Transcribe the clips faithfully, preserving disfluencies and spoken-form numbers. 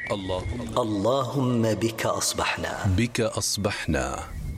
اللهم اللهم بك أصبحنا بك أصبحنا.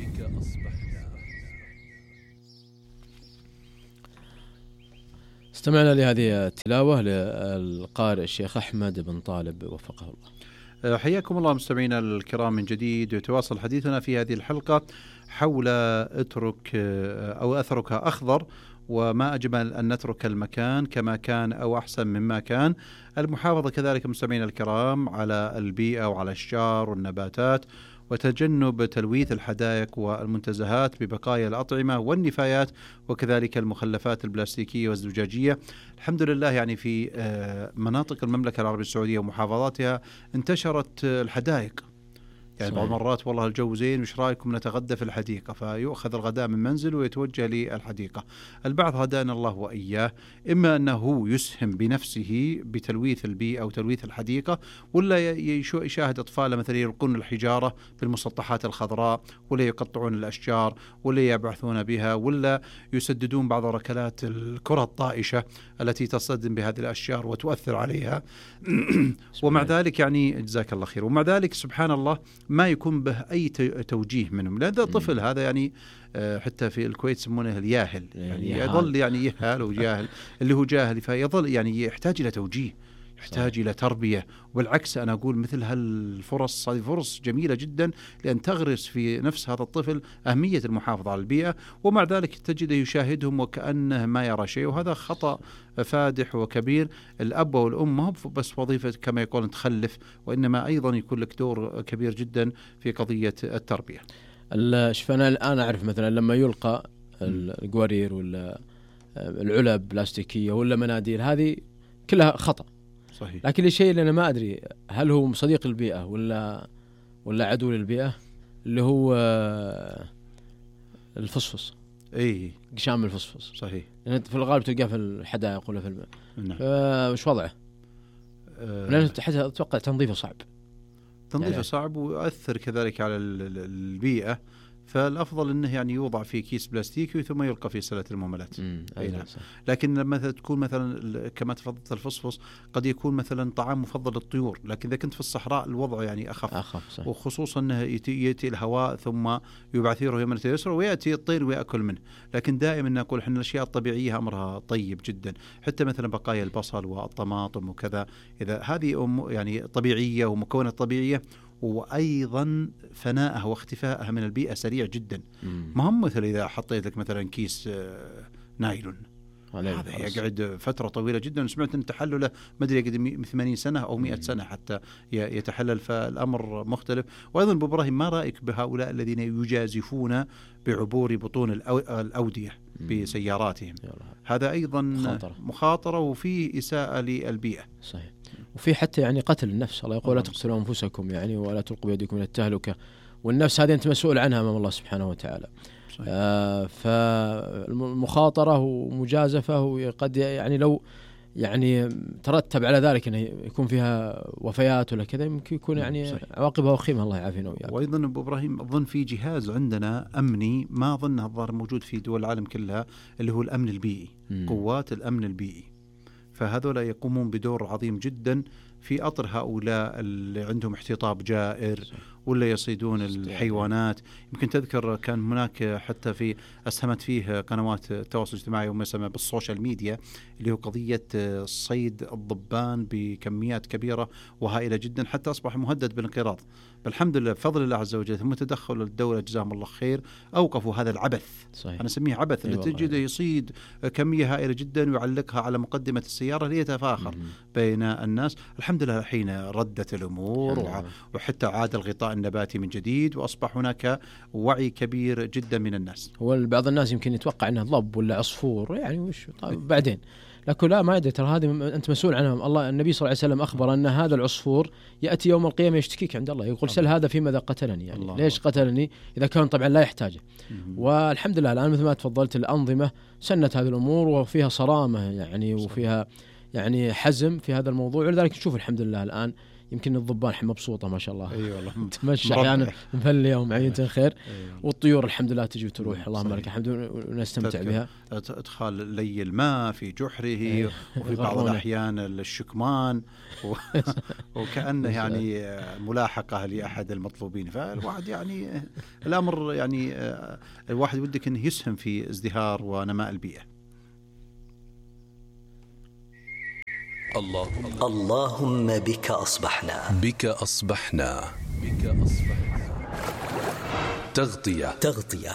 استمعنا لهذه التلاوة للقارئ الشيخ أحمد بن طالب وفقه الله. حياكم الله مستمعينا الكرام من جديد. يتواصل حديثنا في هذه الحلقة حول اترك أو أثرك أخضر، وما أجمل أن نترك المكان كما كان أو أحسن مما كان. المحافظة كذلك مستمعينا الكرام على البيئة وعلى الأشجار والنباتات، وتجنب تلويث الحدائق والمنتزهات ببقايا الأطعمة والنفايات، وكذلك المخلفات البلاستيكية والزجاجية. الحمد لله يعني في مناطق المملكة العربية السعودية ومحافظاتها انتشرت الحدائق. يعني بعض المرات والله الجو زين، وش رايكم نتغدى في الحديقة، فيؤخذ الغداء من منزل ويتوجه للحديقة. البعض هدانا الله وإياه، إما أنه يسهم بنفسه بتلويث البيئة أو تلويث الحديقة، ولا يشاهد أطفال مثلا يلقون الحجارة بالمسطحات الخضراء، ولا يقطعون الأشجار، ولا يبعثون بها، ولا يسددون بعض ركلات الكرة الطائشة التي تصطدم بهذه الأشجار وتؤثر عليها. ومع ذلك يعني جزاك الله خير، ومع ذلك سبحان الله ما يكون به أي توجيه منهم، لأن الطفل هذا يعني حتى في الكويت يسمونه الياهل، يعني يظل يعني يهال وجاهل، اللي هو جاهل فيظل يعني يحتاج إلى توجيه، يحتاج صحيح. إلى تربية. والعكس أنا أقول مثل هالفرص هذه فرص جميلة جدا لأن تغرس في نفس هذا الطفل أهمية المحافظة على البيئة، ومع ذلك تجده يشاهدهم وكأنه ما يرى شيء، وهذا خطأ فادح وكبير. الأب والأم ما هو بس وظيفة كما يقول تخلف، وإنما أيضا يكون لك دور كبير جدا في قضية التربية. أنا الآن أعرف مثلا لما يلقى القوارير ولا العلب بلاستيكية ولا مناديل، هذه كلها خطأ صحيح. لكن الشيء اللي أنا ما أدري هل هو صديق البيئة ولا ولا عدو للبيئة، اللي هو الفصفص، أي قشام الفصفص صحيح. يعني في الغالب تلقاه في الحدائق ولا في الماء. نعم. وش وضعه؟ أه لأن حتى أتوقع تنظيفه صعب. تنظيفه يعني صعب ويؤثر كذلك على البيئة، فالأفضل أنه يعني يوضع في كيس بلاستيكي ثم يلقى في سلة المهملات. أي نعم. لكن لما تكون مثلا كما تفضلت الفصفص قد يكون مثلا طعام مفضل للطيور، لكن إذا كنت في الصحراء الوضع يعني أخف, أخف وخصوصا أنه يأتي, يأتي الهواء ثم يبعثره يمنة اليسرى ويأتي الطير ويأكل منه. لكن دائما نقول إحنا الأشياء الطبيعية أمرها طيب جدا، حتى مثلا بقايا البصل والطماطم وكذا، إذا هذه يعني طبيعية ومكونات طبيعية، وأيضا فناءها واختفائها من البيئة سريع جدا. ما هم مثل إذا حطيت لك مثلا كيس نايلون، هذا يقعد فترة طويلة جدا. سمعت أن تحلله مدري قد ثمانين سنة أو مئة سنة حتى يتحلل، فالأمر مختلف. وأيضا أبو إبراهيم ما رأيك بهؤلاء الذين يجازفون بعبور بطون الأودية بسياراتهم؟ هذا أيضا مخاطرة, مخاطرة وفيه إساءة للبيئة. صحيح. وفي حتى يعني قتل النفس، الله يقول لا تقتلوا أنفسكم يعني ولا تلقوا بيدكم إلى التهلكة، والنفس هذه أنت مسؤول عنها أمام الله سبحانه وتعالى. آه فالمخاطرة ومجازفة وقد يعني لو يعني ترتب على ذلك أنه يكون فيها وفيات ولا كذا، يمكن يكون يعني عواقبها وخيمة، الله يعافينا وياك. وأيضا أبو إبراهيم أظن في جهاز عندنا أمني ما أظنه الظاهر موجود في دول العالم كلها، اللي هو الأمن البيئي. م. قوات الأمن البيئي، فهذول يقومون بدور عظيم جدا في أطر هؤلاء اللي عندهم احتطاب جائر ولا يصيدون الحيوانات. يمكن تذكر كان هناك حتى في أسهمت فيه قنوات التواصل الاجتماعي وما يسمى بالسوشيال ميديا، اللي هو قضية صيد الضبان بكميات كبيرة وهائلة جدا، حتى أصبح مهدد بالانقراض. بالحمد لله بفضل الله عز وجل ثم تدخل الدولة جزاهم الله خير أوقفوا هذا العبث. صحيح. أنا أسميه عبث، اللي تجد يصيد كمية هائلة جدا ويعلقها على مقدمة السيارة ليتفاخر بين الناس. الحمد لله الحين ردت الأمور وع... وحتى عاد الغطاء النباتي من جديد، وأصبح هناك وعي كبير جدا من الناس. وبعض الناس يمكن يتوقع أنه ضب ولا عصفور يعني وش طيب بعدين، لكن لا ما يدري، ترى هذه أنت مسؤول عنها. الله النبي صلى الله عليه وسلم أخبر أن هذا العصفور يأتي يوم القيامة يشتكيك عند الله، يقول سل هذا فيما قتلني، يعني الله ليش قتلني إذا كان طبعا لا يحتاجه. والحمد لله الآن مثل ما تفضلت الأنظمة سنت هذه الأمور وفيها صرامة يعني وفيها يعني حزم في هذا الموضوع، ولذلك نشوف الحمد لله الآن يمكن الضبان الحين مبسوطة ما شاء الله. اي والله تمشي أحيانا مفلية ومعينة خير. أيوة. والطيور الحمد لله تجي وتروح اللهم لك الحمد ونستمتع بها. ادخال لي الماء في جحره أيوة. وفي بعض الأحيان الشكمان و... وكأنه يعني ملاحقة لأحد المطلوبين. فالواحد يعني الأمر يعني الواحد ودك أنه يسهم في ازدهار ونماء البيئة. اللهم اللهم بك أصبحنا بك أصبحنا بك أصبحنا تغطية تغطية.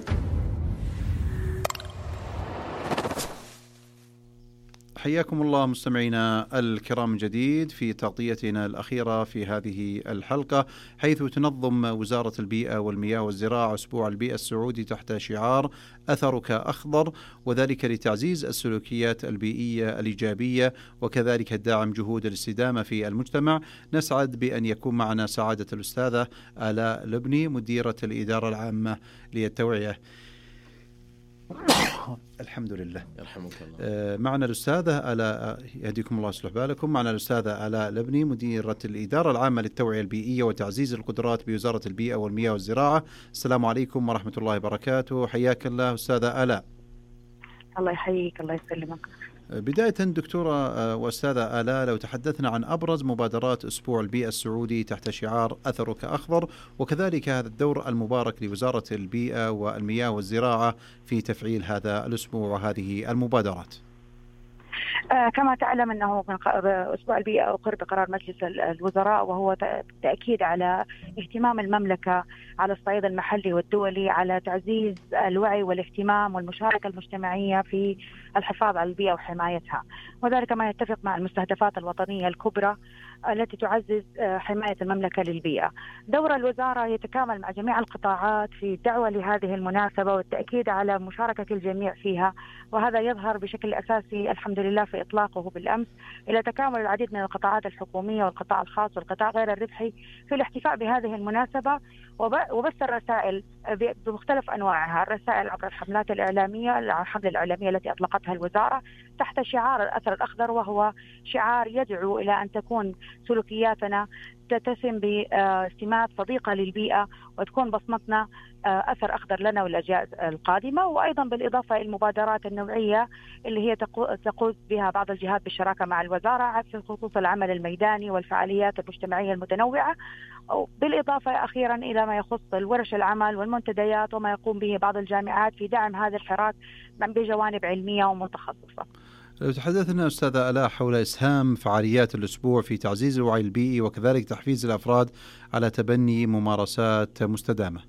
حياكم الله مستمعينا الكرام من جديد في تغطيتنا الأخيرة في هذه الحلقة، حيث تنظم وزارة البيئة والمياه والزراعة أسبوع البيئة السعودي تحت شعار أثرك أخضر، وذلك لتعزيز السلوكيات البيئية الإيجابية وكذلك الدعم جهود الاستدامة في المجتمع. نسعد بأن يكون معنا سعادة الأستاذة آلاء لبني مديرة الإدارة العامة للتوعية. الحمد لله يرحمك الله. معنا الأستاذة آلاء، يهديكم الله ويصلح بالكم، معنا الأستاذة آلاء لبني مديرة الإدارة العامة للتوعية البيئية وتعزيز القدرات بوزارة البيئة والمياه والزراعة. السلام عليكم ورحمة الله وبركاته. حياك الله أستاذة آلاء. الله يحييك الله يسلمك. بداية دكتورة وأستاذة آلاء، لو تحدثنا عن أبرز مبادرات أسبوع البيئة السعودي تحت شعار أثرك أخضر، وكذلك هذا الدور المبارك لوزارة البيئة والمياه والزراعة في تفعيل هذا الأسبوع وهذه المبادرات. آه كما تعلم أنه أسبوع البيئة أقر بقرار مجلس الوزراء، وهو تأكيد على اهتمام المملكة على الصعيد المحلي والدولي على تعزيز الوعي والاهتمام والمشاركة المجتمعية في الحفاظ على البيئة وحمايتها، وذلك ما يتفق مع المستهدفات الوطنية الكبرى التي تعزز حماية المملكة للبيئة. دور الوزارة يتكامل مع جميع القطاعات في الدعوة لهذه المناسبة والتأكيد على مشاركة الجميع فيها، وهذا يظهر بشكل أساسي الحمد لله في إطلاقه بالأمس إلى تكامل العديد من القطاعات الحكومية والقطاع الخاص والقطاع غير الربحي في الاحتفاء بهذه المناسبة، وبث الرسائل بمختلف أنواعها، الرسائل عبر الحملات الإعلامية، الحملة الإعلامية التي أطلقتها الوزارة تحت شعار الأثر الأخضر، وهو شعار يدعو إلى أن تكون سلوكياتنا تتسم بسمات صديقة للبيئة وتكون بصمتنا أثر أخضر لنا والأجيال القادمة. وأيضا بالإضافة إلى المبادرات النوعية اللي هي تقود بها بعض الجهات بالشراكة مع الوزارة في خصوص العمل الميداني والفعاليات المجتمعية المتنوعة، بالإضافة أخيرا إلى ما يخص الورش العمل والمنتديات وما يقوم به بعض الجامعات في دعم هذا الحراك بجوانب علمية ومتخصصة. لو تحدثنا أستاذة آلاء حول إسهام فعاليات الأسبوع في تعزيز الوعي البيئي وكذلك تحفيز الأفراد على تبني ممارسات مستدامة.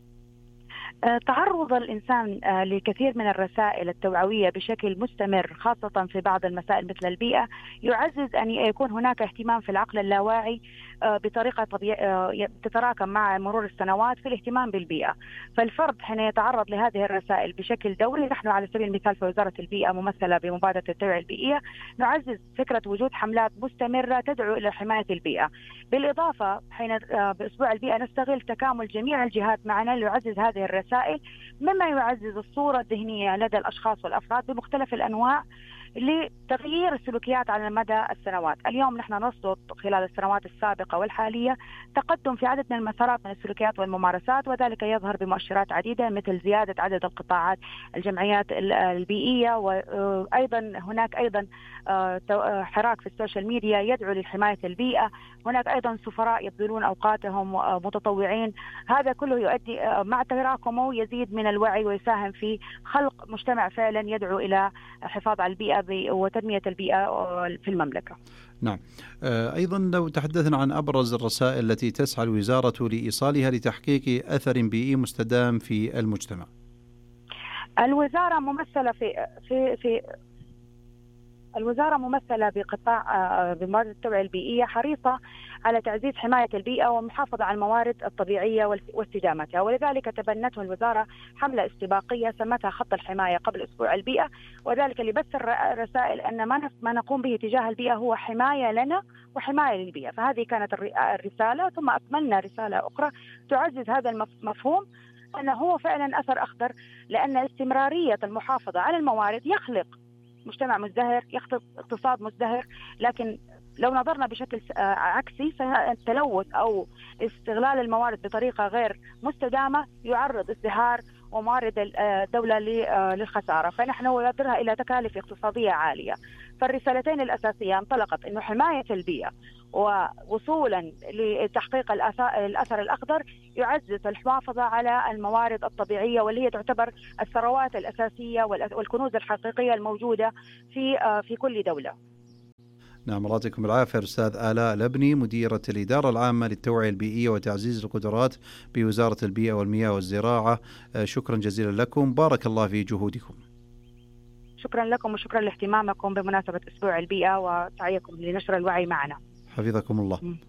تعرض الإنسان لكثير من الرسائل التوعوية بشكل مستمر، خاصة في بعض المسائل مثل البيئة، يعزز أن يكون هناك اهتمام في العقل اللاواعي بطريقة طبيعية تتراكم مع مرور السنوات في الاهتمام بالبيئة. فالفرد حين يتعرض لهذه الرسائل بشكل دوري، نحن على سبيل المثال في وزارة البيئة ممثلة بمبادرة التوعية البيئية نعزز فكرة وجود حملات مستمرة تدعو إلى حماية البيئة. بالإضافة حين بأسبوع البيئة نستغل تكامل جميع الجهات معنا ليعزز هذه الرسائل، مما يعزز الصورة الذهنية لدى الأشخاص والأفراد بمختلف الأنواع لتغيير السلوكيات على مدى السنوات. اليوم نحن نصدر خلال السنوات السابقة والحالية تقدم في عدد من المسارات من السلوكيات والممارسات، وذلك يظهر بمؤشرات عديدة مثل زيادة عدد القطاعات الجمعيات البيئية، وأيضا هناك أيضا حراك في السوشيال ميديا يدعو لحماية البيئة، هناك أيضا سفراء يبذلون أوقاتهم متطوعين. هذا كله يؤدي مع تراكمه يزيد من الوعي ويساهم في خلق مجتمع فعلا يدعو إلى الحفاظ على البيئة وتنمية البيئة في المملكة. نعم. أيضا لو تحدثنا عن أبرز الرسائل التي تسعى الوزارة لإيصالها لتحقيق أثر بيئي مستدام في المجتمع. الوزارة ممثلة في في في الوزارة ممثلة بقطاع بمبادرة التوعية البيئية حريصة على تعزيز حماية البيئة ومحافظة على الموارد الطبيعية واستدامتها، ولذلك تبنته الوزارة حملة استباقية سمتها خط الحماية قبل أسبوع البيئة، وذلك لبث الرسائل أن ما نقوم به تجاه البيئة هو حماية لنا وحماية للبيئة. فهذه كانت الرسالة، ثم أكملنا رسالة أخرى تعزز هذا المفهوم أنه هو فعلا أثر أخضر، لأن استمرارية المحافظة على الموارد يخلق مجتمع مزدهر، يخلق اقتصاد مزدهر، لكن لو نظرنا بشكل عكسي فالتلوث أو استغلال الموارد بطريقة غير مستدامة يعرض ازدهار وموارد الدولة للخسارة، فنحن ننظرها إلى تكاليف اقتصادية عالية. فالرسالتين الأساسية انطلقت إنه حماية البيئة ووصولا لتحقيق الأثر الأخضر يعزز المحافظة على الموارد الطبيعية واللي هي تعتبر الثروات الأساسية والكنوز الحقيقية الموجودة في في كل دولة. نعم، الله يعطيكم العافية. أستاذ آلاء الأبني، مديرة الإدارة العامة للتوعية البيئية وتعزيز القدرات بوزارة البيئة والمياه والزراعة، شكرا جزيلا لكم، بارك الله في جهودكم. شكرا لكم وشكرا لاهتمامكم بمناسبة أسبوع البيئة وسعيكم لنشر الوعي معنا. حفظكم الله. م.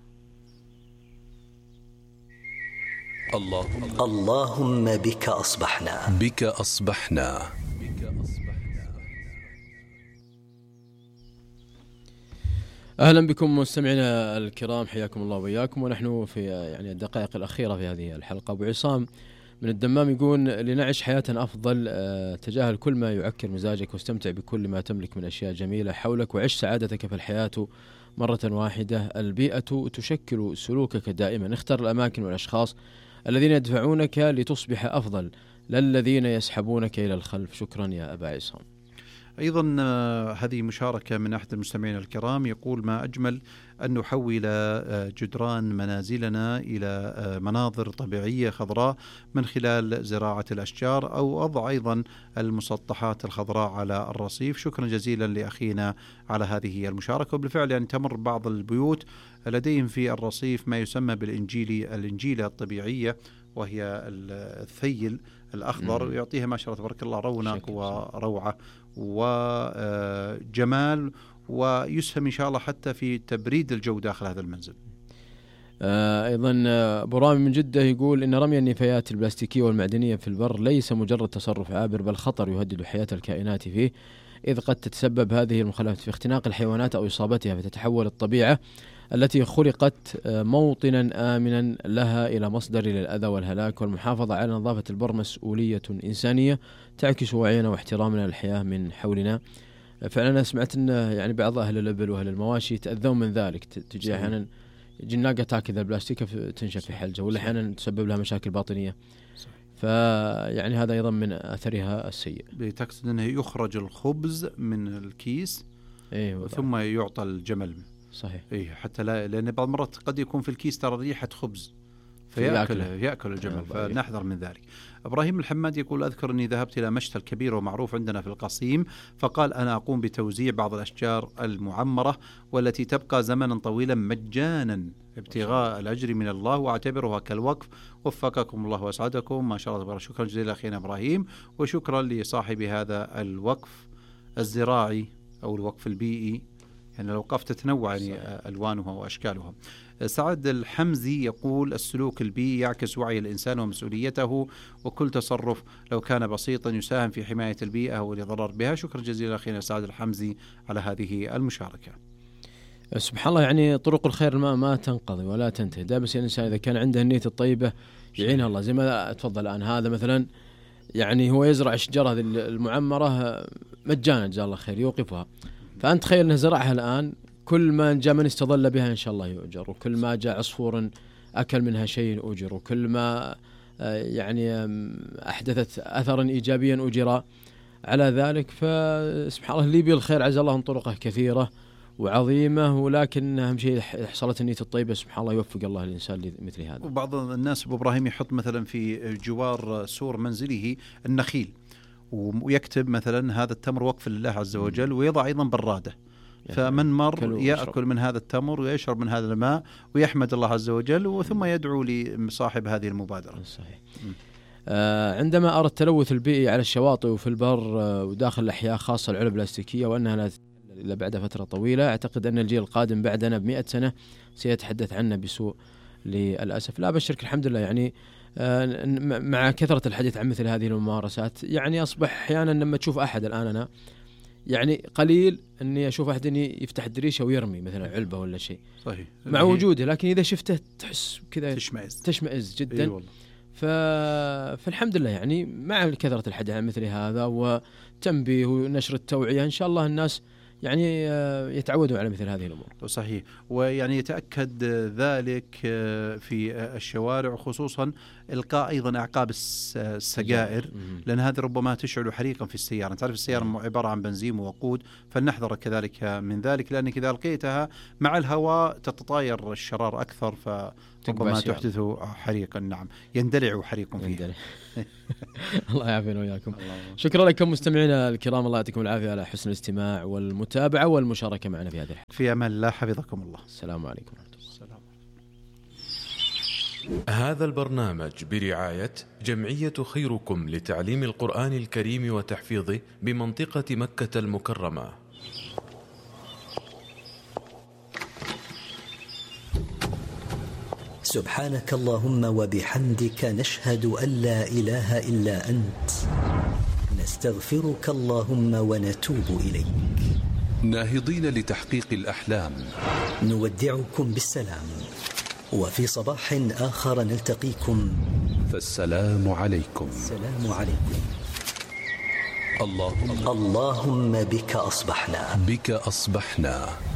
اللهم اللهم بك أصبحنا بك أصبحنا أهلا بكم مستمعينا الكرام، حياكم الله وإياكم، ونحن في يعني الدقائق الأخيرة في هذه الحلقة. أبو عصام من الدمام يقول: لنعيش حياة أفضل تجاهل كل ما يعكر مزاجك واستمتع بكل ما تملك من أشياء جميلة حولك وعش سعادتك، فالحياة مرة واحدة. البيئة تشكل سلوكك دائما. اختر الأماكن والأشخاص الذين يدفعونك لتصبح أفضل، لا الذين يسحبونك إلى الخلف. شكرا يا أبا عصام. أيضا هذه مشاركة من أحد المستمعين الكرام، يقول: ما أجمل أن نحول جدران منازلنا إلى مناظر طبيعية خضراء من خلال زراعة الأشجار أو وضع أيضا المسطحات الخضراء على الرصيف. شكرا جزيلا لأخينا على هذه المشاركة. وبالفعل يعني تمر بعض البيوت لديهم في الرصيف ما يسمى بالإنجيلي الإنجيلة الطبيعية، وهي الثيل الأخضر، مم. يعطيها ما شاء الله تبارك الله رونق وروعة وجمال، ويسهم إن شاء الله حتى في تبريد الجو داخل هذا المنزل. آه أيضا أبو رامي من جدة يقول: إن رمي النفايات البلاستيكية والمعدنية في البر ليس مجرد تصرف عابر، بل خطر يهدد حياة الكائنات فيه، إذ قد تتسبب هذه المخلفات في اختناق الحيوانات أو إصابتها، فتتحول الطبيعة التي خلقت موطنا آمنا لها إلى مصدر للأذى والهلاك. والمحافظة على نظافة البر مسؤولية إنسانية تعكس وعينا واحترامنا للحياة من حولنا. فعلا أنا سمعت أن يعني بعض أهل الإبل وأهل المواشي يتأذون من ذلك، تجي أحيانا جناقة تاكل البلاستيك تنشف في حلجة، ولا أحيانا تسبب لها مشاكل باطنية. فيعني هذا أيضا من أثرها السيء. بتقصد أنه يخرج الخبز من الكيس إيه ثم يعطى الجمل. صحيح. إيه، حتى لا، لأن بعض المرات قد يكون في الكيس ترى ريحة خبز فيأكل يأكل الجمل، فنحذر من ذلك. إبراهيم الحماد يقول: أذكر أني ذهبت إلى مشتل كبير ومعروف عندنا في القصيم، فقال: أنا أقوم بتوزيع بعض الأشجار المعمرة والتي تبقى زمنا طويلا مجانا ابتغاء الأجر من الله، وأعتبرها كالوقف. وفقكم الله وأسعدكم. ما شاء الله. شكرا جزيلا أخينا إبراهيم، وشكرا لصاحب هذا الوقف الزراعي أو الوقف البيئي، يعني الأوقاف تتنوع يعني ألوانها وأشكالها. سعد الحمزي يقول: السلوك البيئي يعكس وعي الإنسان ومسؤوليته، وكل تصرف لو كان بسيطا يساهم في حماية البيئة والإضرار بها. شكرا جزيلا أخينا سعد الحمزي على هذه المشاركة. سبحان الله، يعني طرق الخير ما ما تنقضي ولا تنتهي. دا بس الإنسان إذا كان عنده النية الطيبة يعينها الله. زي ما تفضل الآن هذا مثلا، يعني هو يزرع الشجرة المعمرة مجانا جزاه الله خير، يوقفها. فأنت تخيل أنه زرعها الآن، كل ما جاء من استظل بها إن شاء الله يؤجر، وكل ما جاء عصفور أكل منها شيء أجر، وكل ما يعني أحدثت أثرا إيجابيا أجر على ذلك. فسبحان الله، اللي يبي الخير عز الله طرقه كثيرة وعظيمة، ولكن أهم شيء حصلت النية الطيبة سبحان الله يوفق الله الإنسان لمثل هذا. وبعض الناس أبو إبراهيم يحط مثلا في جوار سور منزله النخيل، ويكتب مثلا: هذا التمر وقف لله عز وجل، ويضع أيضا برادة، فمن مر يأكل من هذا التمر ويشرب من هذا الماء ويحمد الله عز وجل، وثم يدعو لصاحب هذه المبادرة. صحيح. آه عندما أرى التلوث البيئي على الشواطئ وفي البر آه وداخل الأحياء، خاصة العلب البلاستيكية، وأنها لا إلا بعد فترة طويلة، أعتقد أن الجيل القادم بعدنا بمئة سنة سيتحدث عنا بسوء للأسف. لا بشرك الحمد لله، يعني آه مع كثرة الحديث عن مثل هذه الممارسات، يعني أصبح أحيانا لما تشوف أحد الآن، أنا يعني قليل أني أشوف أحد أني يفتح الدريشة ويرمي مثلا علبة ولا شيء، صحيح، مع وجوده، لكن إذا شفته تحس كذا تشمئز تشمئز جدا. أيوة. ف... فالحمد لله، يعني مع كثرة الحديث عن مثل هذا وتنبيه ونشر التوعية، إن شاء الله الناس يعني يتعودوا على مثل هذه الأمور. صحيح. ويعني يتأكد ذلك في الشوارع، خصوصا إلقاء أيضا أعقاب السجائر، لأن هذه ربما تشعل حريقا في السيارة. تعرف السيارة عبارة عن بنزين ووقود، فلنحذر كذلك من ذلك، لأنك إذا ألقيتها مع الهواء تتطاير الشرار أكثر فربما تحدث حريقا. نعم، يندلع حريق فيه. الله يعافينا وإياكم. شكرا لكم مستمعينا الكرام، الله يعطيكم العافية على حسن الاستماع والمتابعة والمشاركة معنا في هذه الحلقة. في أمان الله، حفظكم الله. السلام عليكم ورحمة الله. السلام. هذا البرنامج برعاية جمعية خيركم لتعليم القرآن الكريم وتحفيظه بمنطقة مكة المكرمة. سبحانك اللهم وبحمدك، نشهد أن لا إله إلا أنت، نستغفرك اللهم ونتوب إليك. ناهضين لتحقيق الأحلام، نودعكم بالسلام، وفي صباح آخر نلتقيكم، فالسلام عليكم. السلام عليكم. اللهم اللهم بك أصبحنا بك أصبحنا